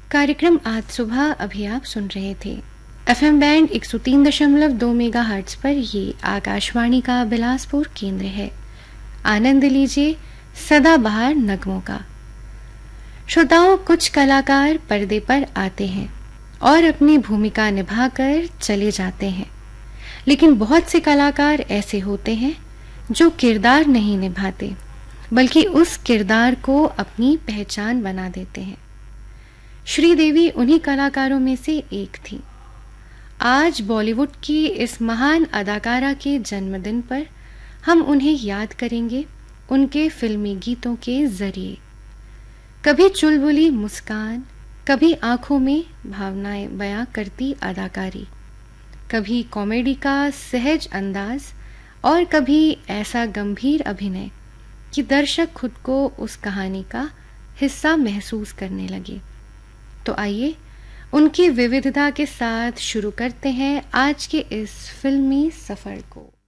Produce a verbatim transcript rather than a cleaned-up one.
कार्यक्रम आज सुबह अभी आप सुन रहे थे। एफएम बैंड एक सौ तीन दशमलव दो मेगा हर्ट्ज पर ये आकाशवाणी का बिलासपुर केंद्र है। आनंद लीजिए सदाबहार नगमों का। श्रोताओं, कुछ कलाकार पर्दे पर आते हैं और अपनी भूमिका निभाकर चले जाते हैं, लेकिन बहुत से कलाकार ऐसे होते हैं जो किरदार नहीं निभाते बल्कि उस किरदार को अपनी पहचान बना देते हैं। श्रीदेवी उन्हीं कलाकारों में से एक थी। आज बॉलीवुड की इस महान अदाकारा के जन्मदिन पर हम उन्हें याद करेंगे उनके फिल्मी गीतों के जरिए। कभी चुलबुली मुस्कान, कभी आंखों में भावनाएं बयां करती अदाकारी, कभी कॉमेडी का सहज अंदाज और कभी ऐसा गंभीर अभिनय कि दर्शक खुद को उस कहानी का हिस्सा महसूस करने लगे। तो आइए उनकी विविधता के साथ शुरू करते हैं आज के इस फिल्मी सफर को।